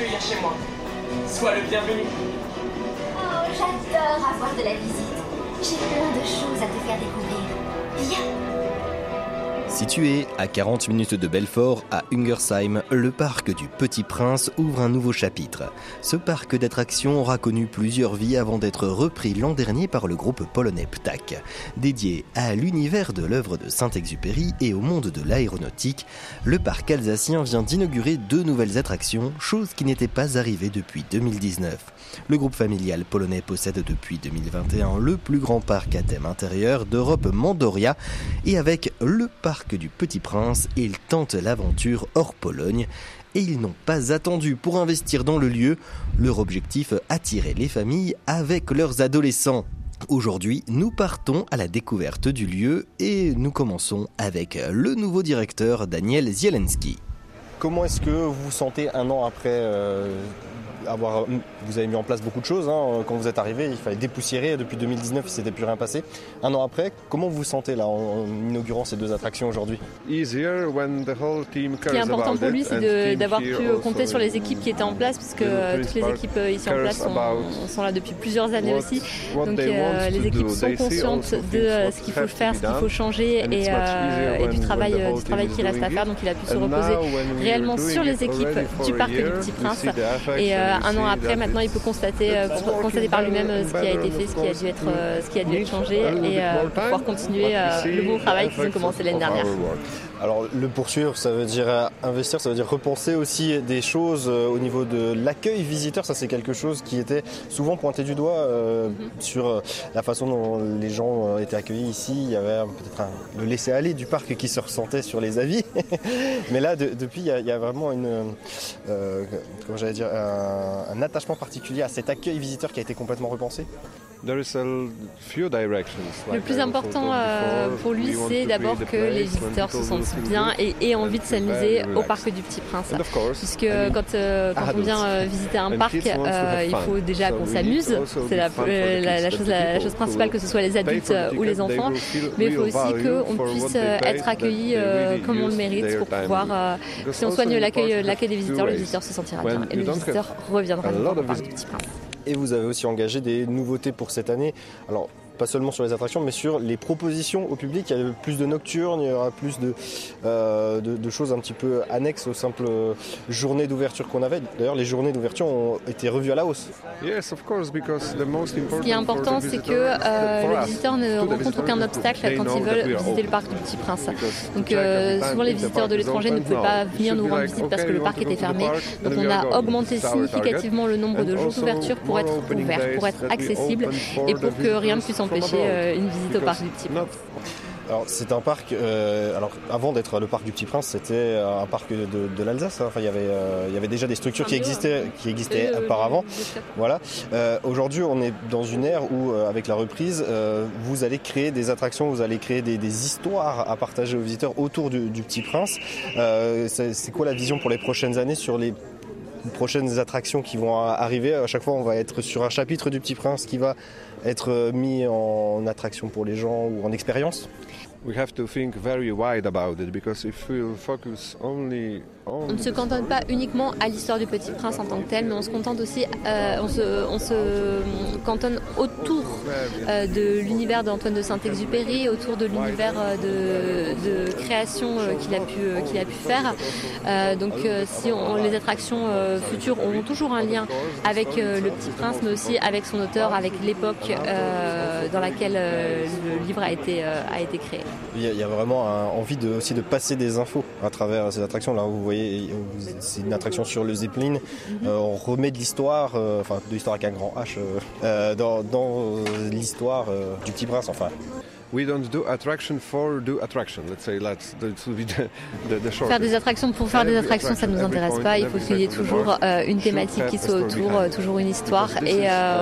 t'accueillir chez moi. Sois le bienvenu. Oh, j'adore avoir de la visite. J'ai plein de choses à te faire découvrir. Viens. Situé à 40 minutes de Belfort, à Ungersheim, le parc du Petit Prince ouvre un nouveau chapitre. Ce parc d'attractions aura connu plusieurs vies avant d'être repris l'an dernier par le groupe polonais Ptak. Dédié à l'univers de l'œuvre de Saint-Exupéry et au monde de l'aéronautique, le parc alsacien vient d'inaugurer 2 nouvelles attractions, chose qui n'était pas arrivée depuis 2019. Le groupe familial polonais possède depuis 2021 le plus grand parc à thème intérieur d'Europe Mandoria, et avec le parc du Petit Prince, ils tentent l'aventure hors Pologne et ils n'ont pas attendu pour investir dans le lieu. Leur objectif, attirer les familles avec leurs adolescents. Aujourd'hui, nous partons à la découverte du lieu et nous commençons avec le nouveau directeur Daniel Zielenski. Comment est-ce que vous vous sentez un an après vous avez mis en place beaucoup de choses, hein. Quand vous êtes arrivé, il fallait dépoussiérer. Depuis 2019, il ne s'était plus rien passé. Un an après, comment vous vous sentez là en inaugurant ces 2 attractions aujourd'hui ? Ce qui est important pour lui, c'est d'avoir pu compter sur les équipes qui étaient en place, puisque toutes les équipes ici en place sont là depuis plusieurs années aussi. Donc les équipes sont conscientes de ce qu'il faut faire, ce qu'il faut changer et du travail qui reste à faire. Donc il a pu se reposer réellement sur les équipes du parc du Petit Prince. Et un an après, maintenant, il peut constater par lui-même ce qui a été fait, ce qui a dû être changé et pouvoir continuer le bon travail qu'ils ont commencé l'année dernière. Alors le poursuivre, ça veut dire investir, ça veut dire repenser aussi des choses au niveau de l'accueil visiteur. Ça, c'est quelque chose qui était souvent pointé du doigt sur la façon dont les gens étaient accueillis ici. Il y avait peut-être le laisser-aller du parc qui se ressentait sur les avis. Mais là, depuis, il y a vraiment un attachement particulier à cet accueil visiteur qui a été complètement repensé. Le plus important pour lui, c'est d'abord que les visiteurs se sentent bien et aient envie de s'amuser au Parc du Petit Prince. Puisque quand on vient visiter un parc, il faut déjà qu'on s'amuse. C'est la chose principale, que ce soit les adultes ou les enfants. Mais il faut aussi qu'on puisse être accueillis comme on le mérite pour pouvoir, si on soigne l'accueil des visiteurs, le visiteur se sentira bien. Et le visiteur reviendra au Parc du Petit Prince. Et vous avez aussi engagé des nouveautés pour cette année. Alors, pas seulement sur les attractions, mais sur les propositions au public. Il y a plus de nocturnes, il y aura plus de choses un petit peu annexes aux simples journées d'ouverture qu'on avait. D'ailleurs, les journées d'ouverture ont été revues à la hausse. Ce qui est important, c'est que le visiteur ne rencontre aucun obstacle quand ils veulent visiter le Parc du Petit Prince. Donc souvent les visiteurs de l'étranger ne pouvaient pas venir nous rendre visite parce que le parc était fermé. Donc on a augmenté significativement le nombre de jours d'ouverture pour être ouvert, pour être accessible et pour que rien ne puisse empêcher une visite au Parc du Petit Prince. Alors c'est un parc, avant d'être le Parc du Petit Prince, c'était un parc de l'Alsace. Enfin, il y avait déjà des structures qui existaient auparavant. Voilà. Aujourd'hui, on est dans une ère où, avec la reprise, vous allez créer des attractions, vous allez créer des histoires à partager aux visiteurs autour du Petit Prince. C'est quoi la vision pour les prochaines années sur les prochaines attractions qui vont arriver? À chaque fois, on va être sur un chapitre du Petit Prince qui va être mis en attraction pour les gens ou en expérience. On ne se cantonne pas uniquement à l'histoire du Petit Prince en tant que tel, mais on se contente aussi, on se cantonne autour de l'univers d'Antoine de Saint-Exupéry, autour de l'univers de création qu'il a pu faire. Donc si les attractions futures auront toujours un lien avec le Petit Prince, mais aussi avec son auteur, avec l'époque dans laquelle le livre a été créé. Il y a vraiment envie aussi de passer des infos à travers ces attractions. Là, vous voyez, c'est une attraction sur le Zeppelin. On remet de l'histoire, de l'histoire avec un grand H, dans l'histoire du Petit Prince. Enfin. We don't do attraction for do attraction. Let's say that would be the short. Faire des attractions pour faire des attractions, ça ne nous intéresse pas. Il faut qu'il y ait toujours une thématique qui soit autour, toujours une histoire. Et